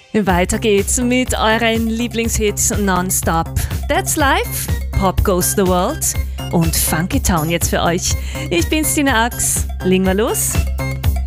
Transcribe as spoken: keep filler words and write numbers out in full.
Weiter geht's mit euren Lieblingshits nonstop. That's Life, Pop Goes the World und Funky Town jetzt für euch. Ich bin's, Tina Ax. Legen wir los.